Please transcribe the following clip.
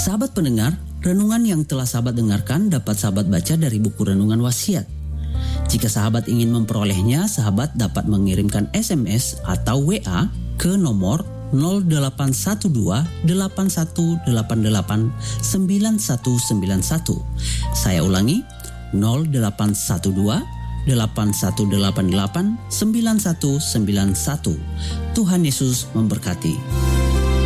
Sahabat pendengar, renungan yang telah sahabat dengarkan dapat sahabat baca dari buku Renungan Wasiat. Jika sahabat ingin memperolehnya, sahabat dapat mengirimkan SMS atau WA ke nomor 0812 8188 9191. Saya ulangi, 0812 8188 9191. Tuhan Yesus memberkati.